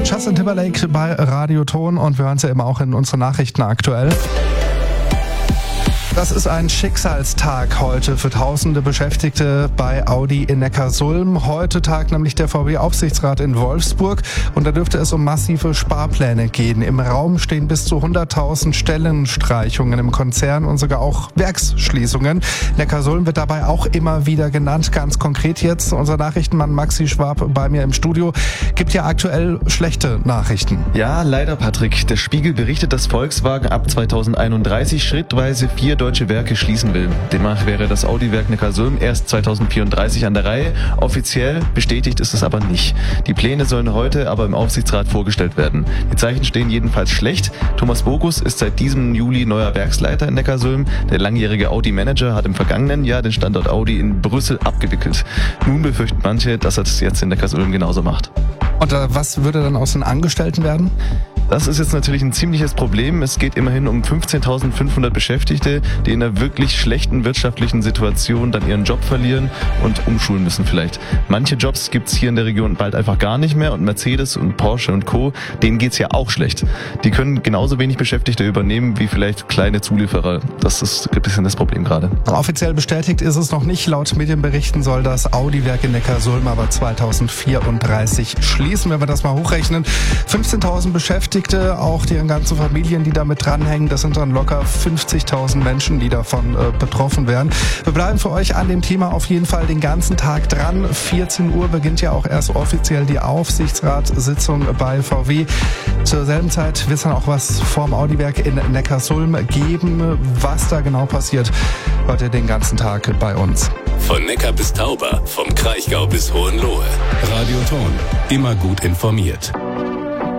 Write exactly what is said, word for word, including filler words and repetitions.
Justin Timberlake bei Radioton und wir hören es ja immer auch in unseren Nachrichten aktuell. Das ist ein Schicksalstag heute für tausende Beschäftigte bei Audi in Neckarsulm. Heute tagt nämlich der V W-Aufsichtsrat in Wolfsburg und da dürfte es um massive Sparpläne gehen. Im Raum stehen bis zu hunderttausend Stellenstreichungen im Konzern und sogar auch Werksschließungen. Neckarsulm wird dabei auch immer wieder genannt. Ganz konkret jetzt unser Nachrichtenmann Maxi Schwab bei mir im Studio. Gibt ja aktuell schlechte Nachrichten. Ja, leider, Patrick. Der Spiegel berichtet, dass Volkswagen ab zweitausendeinunddreißig schrittweise vier deutsche Werke schließen will. Demnach wäre das Audi-Werk Neckarsulm erst zweitausendvierunddreißig an der Reihe. Offiziell bestätigt ist es aber nicht. Die Pläne sollen heute aber im Aufsichtsrat vorgestellt werden. Die Zeichen stehen jedenfalls schlecht. Thomas Bogus ist seit diesem Juli neuer Werksleiter in Neckarsulm. Der langjährige Audi-Manager hat im vergangenen Jahr den Standort Audi in Brüssel abgewickelt. Nun befürchten manche, dass er das jetzt in Neckarsulm genauso macht. Und äh, was würde dann aus den Angestellten werden? Das ist jetzt natürlich ein ziemliches Problem. Es geht immerhin um fünfzehntausendfünfhundert Beschäftigte, die in einer wirklich schlechten wirtschaftlichen Situation dann ihren Job verlieren und umschulen müssen vielleicht. Manche Jobs gibt's hier in der Region bald einfach gar nicht mehr und Mercedes und Porsche und Co., denen geht's ja auch schlecht. Die können genauso wenig Beschäftigte übernehmen wie vielleicht kleine Zulieferer. Das ist ein bisschen das Problem gerade. Offiziell bestätigt ist es noch nicht. Laut Medienberichten soll das Audi-Werk in Neckarsulm aber zweitausendvierunddreißig schließen. Wenn wir das mal hochrechnen, fünfzehntausend Beschäftigte, auch die ganzen Familien, die damit dranhängen, das sind dann locker fünfzigtausend Menschen, die davon äh, betroffen wären. Wir bleiben für euch an dem Thema auf jeden Fall den ganzen Tag dran. vierzehn Uhr beginnt ja auch erst offiziell die Aufsichtsratssitzung bei V W. Zur selben Zeit wird es dann auch was vorm Audi-Werk in Neckarsulm geben. Was da genau passiert, hört ihr den ganzen Tag bei uns. Von Neckar bis Tauber, vom Kraichgau bis Hohenlohe. Radioton, immer gut informiert.